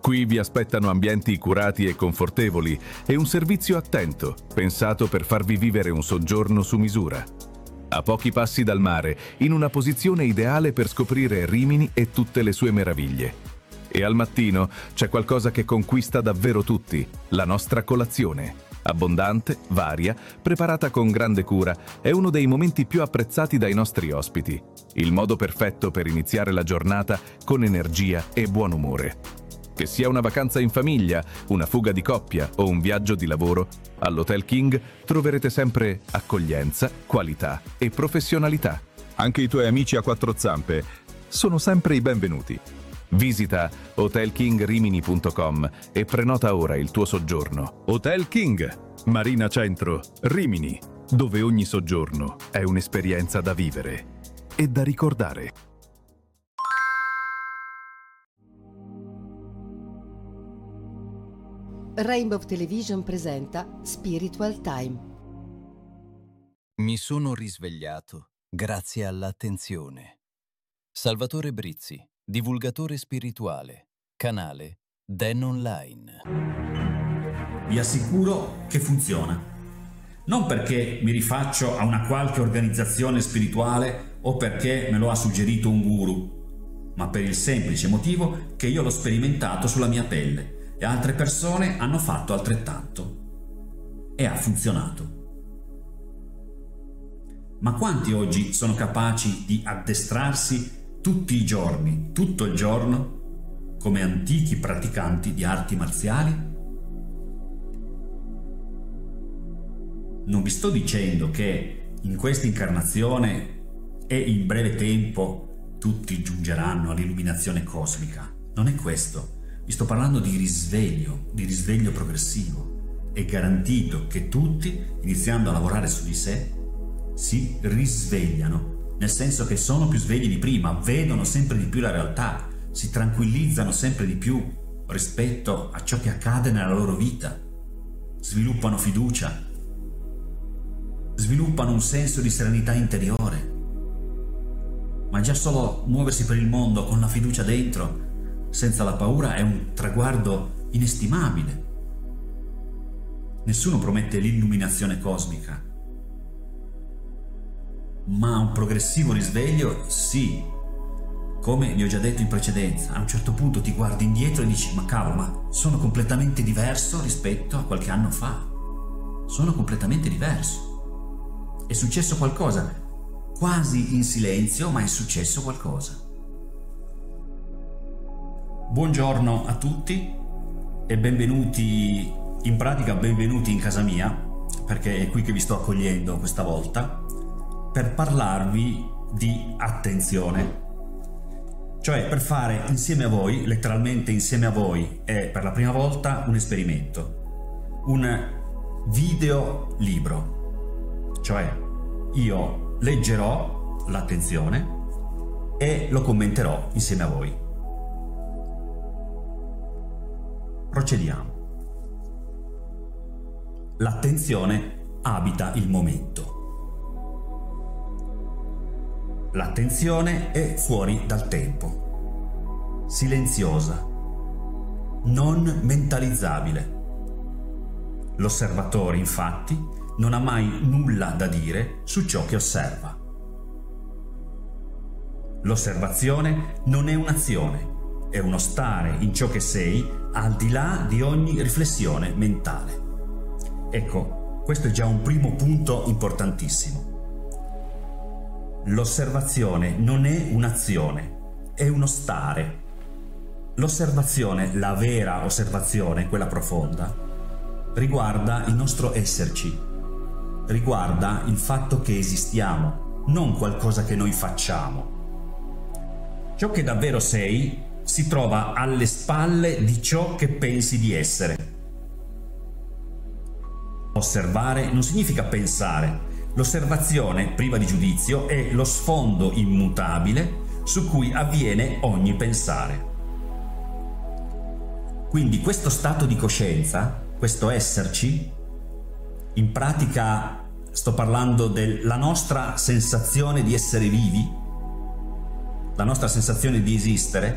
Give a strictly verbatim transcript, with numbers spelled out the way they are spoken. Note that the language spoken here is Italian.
Qui vi aspettano ambienti curati e confortevoli e un servizio attento, pensato per farvi vivere un soggiorno su misura. A pochi passi dal mare, in una posizione ideale per scoprire Rimini e tutte le sue meraviglie. E al mattino c'è qualcosa che conquista davvero tutti, la nostra colazione. Abbondante, varia, preparata con grande cura, è uno dei momenti più apprezzati dai nostri ospiti. Il modo perfetto per iniziare la giornata con energia e buon umore. Che sia una vacanza in famiglia, una fuga di coppia o un viaggio di lavoro, all'Hotel King troverete sempre accoglienza, qualità e professionalità. Anche i tuoi amici a quattro zampe sono sempre i benvenuti. Visita hotel king rimini punto com e prenota ora il tuo soggiorno. Hotel King, Marina Centro, Rimini, dove ogni soggiorno è un'esperienza da vivere e da ricordare. Rainbow Television presenta Spiritual Time. Mi sono risvegliato grazie all'attenzione. Salvatore Brizzi, divulgatore spirituale, canale Den Online. Vi assicuro che funziona. Non perché mi rifaccio a una qualche organizzazione spirituale o perché me lo ha suggerito un guru, ma per il semplice motivo che io l'ho sperimentato sulla mia pelle e altre persone hanno fatto altrettanto. E ha funzionato. Ma quanti oggi sono capaci di addestrarsi tutti i giorni, tutto il giorno, come antichi praticanti di arti marziali? Non vi sto dicendo che in questa incarnazione e in breve tempo tutti giungeranno all'illuminazione cosmica. Non è questo. Vi sto parlando di risveglio, di risveglio progressivo. È garantito che tutti, iniziando a lavorare su di sé, si risvegliano, nel senso che sono più svegli di prima, vedono sempre di più la realtà, si tranquillizzano sempre di più rispetto a ciò che accade nella loro vita, sviluppano fiducia, sviluppano un senso di serenità interiore. Ma già solo muoversi per il mondo con la fiducia dentro, senza la paura, è un traguardo inestimabile. Nessuno promette l'illuminazione cosmica, ma un progressivo risveglio sì. Come vi ho già detto in precedenza, a un certo punto ti guardi indietro e dici: ma cavolo, ma sono completamente diverso rispetto a qualche anno fa. Sono completamente diverso. È successo qualcosa, quasi in silenzio, ma è successo qualcosa. Buongiorno a tutti e benvenuti, in pratica benvenuti in casa mia, perché è qui che vi sto accogliendo questa volta, per parlarvi di attenzione. Cioè per fare insieme a voi, letteralmente insieme a voi, e per la prima volta un esperimento, un video libro. Cioè io leggerò l'attenzione e lo commenterò insieme a voi. Procediamo. L'attenzione abita il momento. L'attenzione è fuori dal tempo, silenziosa, non mentalizzabile. L'osservatore, infatti, non ha mai nulla da dire su ciò che osserva. L'osservazione non è un'azione, è uno stare in ciò che sei al di là di ogni riflessione mentale. Ecco, questo è già un primo punto importantissimo. L'osservazione non è un'azione, è uno stare. L'osservazione, la vera osservazione, quella profonda, riguarda il nostro esserci, riguarda il fatto che esistiamo, non qualcosa che noi facciamo. Ciò che davvero sei si trova alle spalle di ciò che pensi di essere. Osservare non significa pensare. L'osservazione, priva di giudizio, è lo sfondo immutabile su cui avviene ogni pensare. Quindi questo stato di coscienza, questo esserci, in pratica sto parlando della nostra sensazione di essere vivi, la nostra sensazione di esistere,